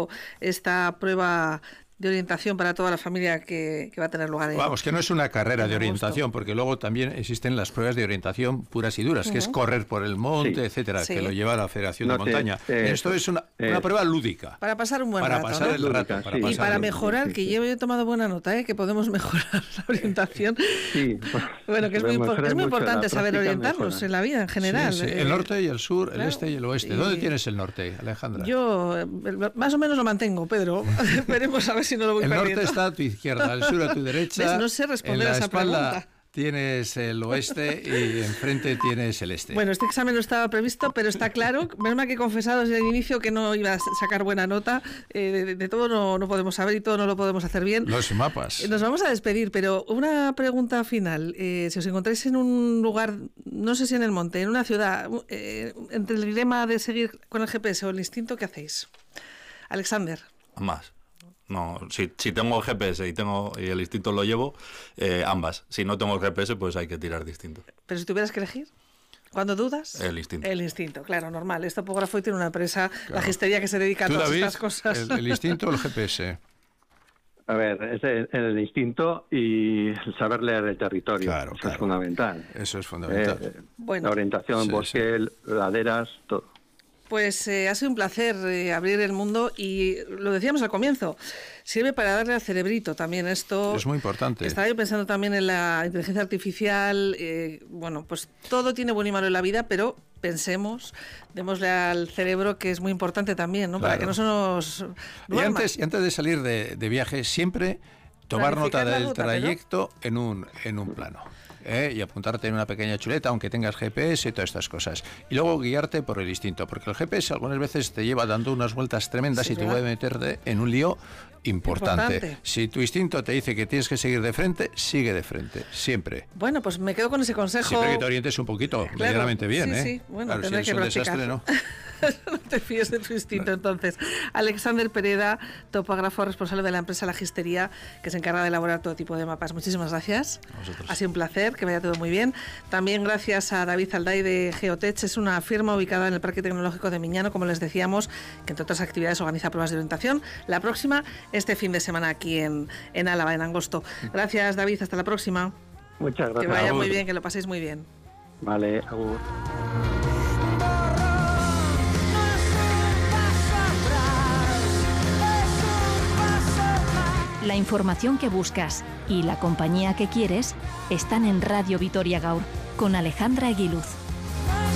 poco esta prueba de orientación para toda la familia que va a tener lugar. Vamos, que no es una carrera de orientación, porque luego también existen las pruebas de orientación puras y duras, que es correr por el monte, etcétera, que lo lleva la Federación de Montaña. Esto es una prueba lúdica. Para pasar un buen rato. Para pasar el rato. Y para mejorar, que yo he tomado buena nota, que podemos mejorar la orientación. Sí. Bueno, que es muy importante saber orientarnos en la vida en general. Sí. El norte y el sur, el este y el oeste. ¿Dónde tienes el norte, Alejandra? Yo más o menos lo mantengo, Pedro. Veremos a ver si no lo voy perdiendo. El norte está a tu izquierda, el sur a tu derecha. ¿Ves? No sé responder a esa pregunta. Tienes el oeste y enfrente tienes el este. Bueno, este examen no estaba previsto, pero está claro, menos mal que he confesado desde el inicio que no iba a sacar buena nota. De todo no podemos saber y todo no lo podemos hacer bien. Los mapas. Nos vamos a despedir, pero una pregunta final. Si os encontráis en un lugar, no sé si en el monte, en una ciudad, entre el dilema de seguir con el GPS o el instinto, ¿qué hacéis? Alexander. Más. No, si tengo el GPS y el instinto lo llevo, ambas. Si no tengo el GPS, pues hay que tirar de instinto. Pero si tuvieras que elegir, ¿cuándo dudas? El instinto. El instinto, claro, normal. Este topógrafo tiene una empresa, la Gistería, que se dedica a todas estas cosas. ¿El instinto o el GPS? A ver, es el instinto y el saber leer el territorio. Claro, eso es fundamental. Eso es fundamental. La orientación, bosque, laderas, todo. Pues ha sido un placer abrir el mundo y lo decíamos al comienzo, sirve para darle al cerebrito también esto. Es muy importante. Estaba yo pensando también en la inteligencia artificial, bueno, pues todo tiene bueno y malo en la vida, pero pensemos, démosle al cerebro, que es muy importante también, ¿no? Claro. Para que no se nos duerma. Y antes de salir de viaje, siempre tomar nota del trayecto, ¿no? en un plano. Y apuntarte en una pequeña chuleta, aunque tengas GPS y todas estas cosas. Y luego guiarte por el instinto, porque el GPS algunas veces te lleva dando unas vueltas tremendas y te puede meter en un lío importante. Si tu instinto te dice que tienes que seguir de frente, sigue de frente, siempre. Bueno, pues me quedo con ese consejo. Siempre que te orientes un poquito, medianamente bien, Sí, bueno, claro, si eres un desastre, ¿no? No te fíes de tu instinto, entonces. Alexander Pereda, topógrafo responsable de la empresa La Gistería, que se encarga de elaborar todo tipo de mapas. Muchísimas gracias. Ha sido un placer, que vaya todo muy bien. También gracias a David Alday de Geotech. Es una firma ubicada en el Parque Tecnológico de Miñano, como les decíamos, que entre otras actividades organiza pruebas de orientación. La próxima, este fin de semana aquí en Álava, en Angosto. Gracias, David. Hasta la próxima. Muchas gracias. Que vaya muy bien, que lo paséis muy bien. Vale, agur. La información que buscas y la compañía que quieres están en Radio Vitoria Gaur con Alejandra Eguiluz.